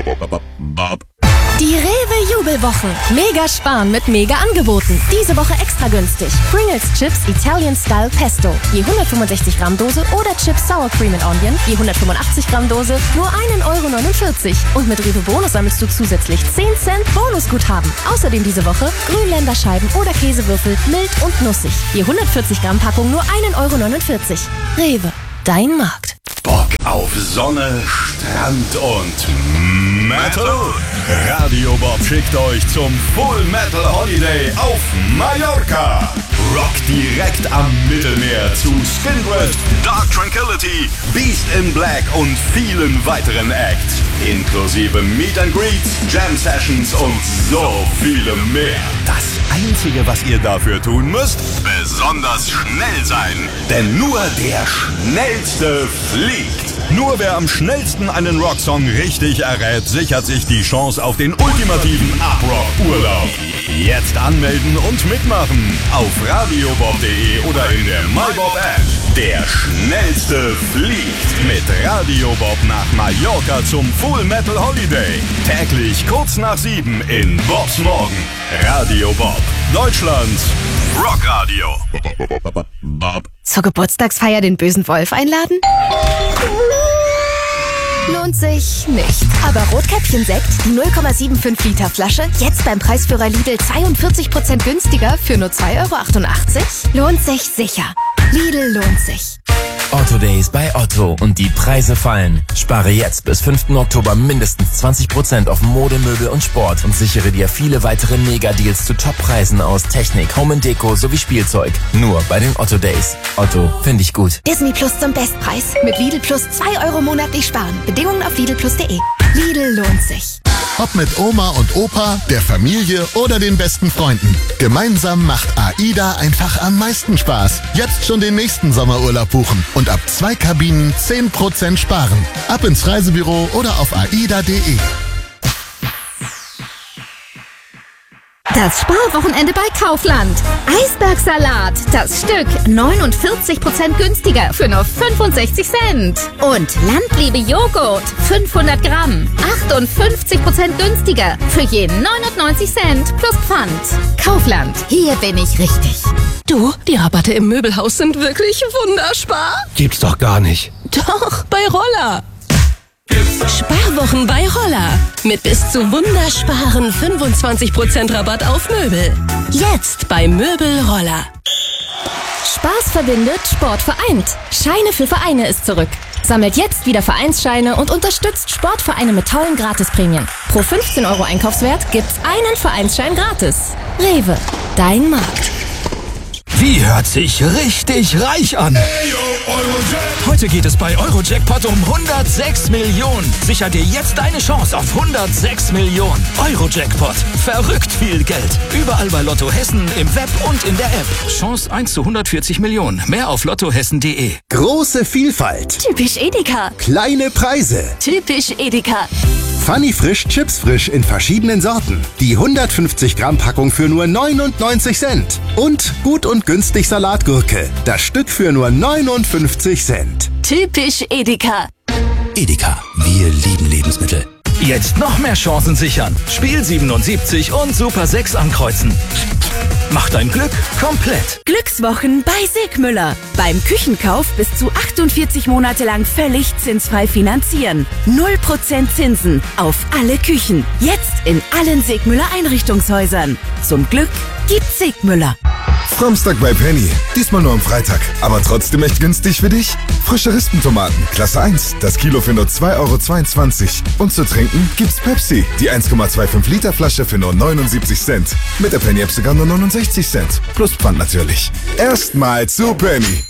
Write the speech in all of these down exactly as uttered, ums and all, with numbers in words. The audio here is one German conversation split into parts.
Die Rewe-Jubelwochen. Mega sparen mit mega Angeboten. Diese Woche extra günstig. Pringles Chips Italian Style Pesto. Je hundertfünfundsechzig Gramm Dose oder Chips Sour Cream and Onion. Je hundertfünfundachtzig Gramm Dose. Nur ein Euro neunundvierzig. Und mit Rewe Bonus sammelst du zusätzlich zehn Cent Bonusguthaben. Außerdem diese Woche Grünländerscheiben oder Käsewürfel. Mild und nussig. Je hundertvierzig Gramm Packung nur ein Euro neunundvierzig. Rewe. Dein Markt. Bock auf Sonne, Strand und Metal? Radio Bob schickt euch zum Full Metal Holiday auf Mallorca. Rock direkt am Mittelmeer zu Skindred, Dark Tranquility, Beast in Black und vielen weiteren Acts. Inklusive Meet and Greets, Jam Sessions und so viele mehr. Das Einzige, was ihr dafür tun müsst, besonders schnell sein. Denn nur der Schnellste fliegt. Nur wer am schnellsten einen Rocksong richtig errät, sichert sich die Chance auf den ultimativen Up-Rock-Urlaub. Jetzt anmelden und mitmachen auf radiobob punkt de oder in der MyBob-App. Der Schnellste fliegt mit Radio Bob nach Mallorca zum Full Metal Holiday. Täglich kurz nach sieben in Bobs Morgen. Radio Bob, Deutschlands Rockradio. Zur Geburtstagsfeier den bösen Wolf einladen? Lohnt sich nicht. Aber Rotkäppchen-Sekt, die null Komma fünfundsiebzig Liter Flasche, jetzt beim Preisführer Lidl zweiundvierzig Prozent günstiger für nur zwei Euro achtundachtzig? Lohnt sich sicher. Lidl lohnt sich. Otto Days bei Otto und die Preise fallen. Spare jetzt bis fünften Oktober mindestens zwanzig Prozent auf Mode, Möbel und Sport und sichere dir viele weitere Mega-Deals zu Top-Preisen aus Technik, Home and Deko sowie Spielzeug. Nur bei den Otto Days. Otto, finde ich gut. Disney Plus zum Bestpreis. Mit Lidl Plus zwei Euro monatlich sparen. Bedingungen auf lidl plus punkt de. Lidl lohnt sich. Ob mit Oma und Opa, der Familie oder den besten Freunden. Gemeinsam macht AIDA einfach am meisten Spaß. Jetzt schon den nächsten Sommerurlaub buchen und ab zwei Kabinen zehn Prozent sparen. Ab ins Reisebüro oder auf aida punkt de. Das Sparwochenende bei Kaufland. Eisbergsalat, das Stück neunundvierzig Prozent günstiger für nur fünfundsechzig Cent. Und Landliebe Joghurt, fünfhundert Gramm, achtundfünfzig Prozent günstiger für je neunundneunzig Cent plus Pfand. Kaufland, hier bin ich richtig. Du, die Rabatte im Möbelhaus sind wirklich wunderspar. Gibt's doch gar nicht. Doch, bei Roller. Sparwochen bei Roller. Mit bis zu wundersparen fünfundzwanzig Prozent Rabatt auf Möbel. Jetzt bei Möbel Roller. Spaß verbindet, Sport vereint. Scheine für Vereine ist zurück. Sammelt jetzt wieder Vereinsscheine und unterstützt Sportvereine mit tollen Gratisprämien. Pro fünfzehn Euro Einkaufswert gibt's einen Vereinsschein gratis. Rewe, dein Markt. Wie hört sich richtig reich an? Heute geht es bei Eurojackpot um hundertsechs Millionen. Sicher dir jetzt deine Chance auf hundertsechs Millionen. Eurojackpot. Verrückt viel Geld. Überall bei Lotto Hessen, im Web und in der App. Chance eins zu hundertvierzig Millionen. Mehr auf lottohessen punkt de. Große Vielfalt. Typisch Edeka. Kleine Preise. Typisch Edeka. Funny Frisch Chips Frisch in verschiedenen Sorten. Die hundertfünfzig Gramm Packung für nur neunundneunzig Cent. Und gut und günstig Salatgurke. Das Stück für nur neunundfünfzig Cent. Typisch Edeka. Edeka. Wir lieben Lebensmittel. Jetzt noch mehr Chancen sichern. Spiel siebenundsiebzig und Super sechs ankreuzen. Macht dein Glück komplett. Glückswochen bei Sigmüller. Beim Küchenkauf bis zu achtundvierzig Monate lang völlig zinsfrei finanzieren. null Prozent Zinsen auf alle Küchen. Jetzt in allen Sigmüller Einrichtungshäusern. Zum Glück gibt's Sigmüller. Samstag bei Penny. Diesmal nur am Freitag. Aber trotzdem echt günstig für dich? Frische Rispentomaten, Klasse eins. Das Kilo für nur zwei Euro zweiundzwanzig. Und zu trinken gibt's Pepsi. Die eins Komma fünfundzwanzig Liter Flasche für nur neunundsiebzig Cent. Mit der Penny-App sogar nur neunundsechzig Cent. Plus Pfand natürlich. Erstmal zu Penny.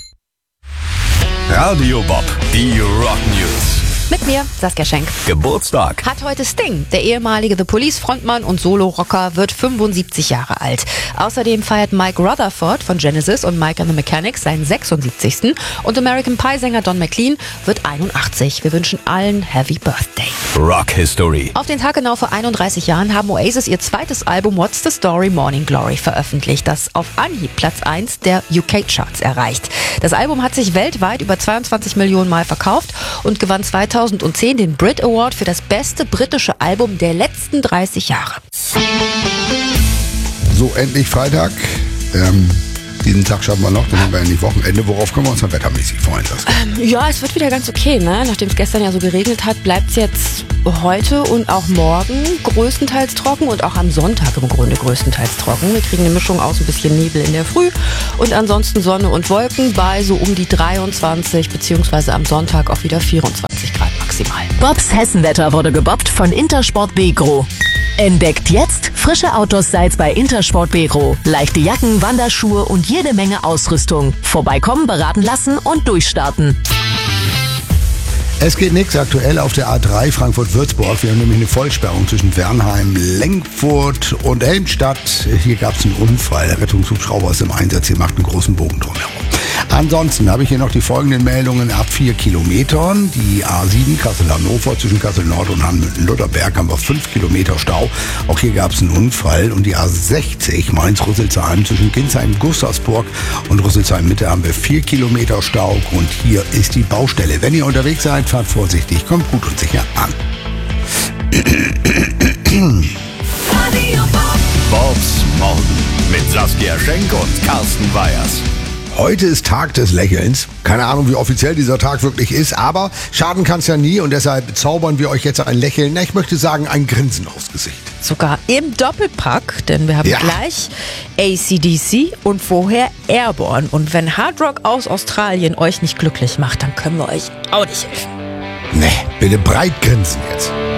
Radio Bob, die Rock News. Mit mir, Saskia Schenk. Geburtstag Hat heute Sting. Der ehemalige The Police-Frontmann und Solo-Rocker wird fünfundsiebzig Jahre alt. Außerdem feiert Mike Rutherford von Genesis und Mike and the Mechanics seinen sechsundsiebzigsten Und American Pie-Sänger Don McLean wird einundachtzig. Wir wünschen allen Happy Birthday. Rock History. Auf den Tag genau vor einunddreißig Jahren haben Oasis ihr zweites Album What's the Story Morning Glory veröffentlicht, das auf Anhieb Platz eins der U K-Charts erreicht. Das Album hat sich weltweit über zweiundzwanzig Millionen Mal verkauft und gewann zweitausend zweitausendzehn den Brit Award für das beste britische Album der letzten dreißig Jahre. So, endlich Freitag. Ähm, diesen Tag schaffen wir noch, dann haben wir endlich Wochenende. Worauf können wir uns dann wettermäßig freuen? Ähm, ja, es wird wieder ganz okay, ne? Nachdem es gestern ja so geregnet hat, bleibt es jetzt heute und auch morgen größtenteils trocken und auch am Sonntag im Grunde größtenteils trocken. Wir kriegen eine Mischung aus ein bisschen Nebel in der Früh und ansonsten Sonne und Wolken bei so um die dreiundzwanzig beziehungsweise am Sonntag auch wieder vierundzwanzig Grad maximal. Bobs Hessenwetter wurde gebobbt von Intersport Begro. Entdeckt jetzt frische Outdoor-Styles bei Intersport Begro. Leichte Jacken, Wanderschuhe und jede Menge Ausrüstung. Vorbeikommen, beraten lassen und durchstarten. Es geht nichts aktuell auf der A drei Frankfurt-Würzburg. Wir haben nämlich eine Vollsperrung zwischen Wernheim, Lenkfurt und Helmstadt. Hier gab es einen Unfall. Der Rettungshubschrauber ist im Einsatz. Hier macht einen großen Bogen drumherum. Ansonsten habe ich hier noch die folgenden Meldungen ab vier Kilometern. Die A sieben Kassel-Hannover zwischen Kassel-Nord und Hahn-Münten-Lutherberg haben wir fünf Kilometer Stau. Auch hier gab es einen Unfall. Und die A sechzig Mainz-Rüsselsheim zwischen Ginsheim-Gustavsburg und Rüsselsheim-Mitte haben wir vier Kilometer Stau. Und hier ist die Baustelle. Wenn ihr unterwegs seid, fahrt vorsichtig, kommt gut und sicher an. Bobs Morgen mit Saskia Schenk und Carsten Weyers. Heute ist Tag des Lächelns. Keine Ahnung, wie offiziell dieser Tag wirklich ist, aber schaden kann es ja nie und deshalb zaubern wir euch jetzt ein Lächeln. Ich möchte sagen, ein Grinsen aufs Gesicht. Sogar im Doppelpack, denn wir haben ja. gleich A C D C und vorher Airborne. Und wenn Hard Rock aus Australien euch nicht glücklich macht, dann können wir euch auch nicht helfen. Nee, bitte breit grinsen jetzt.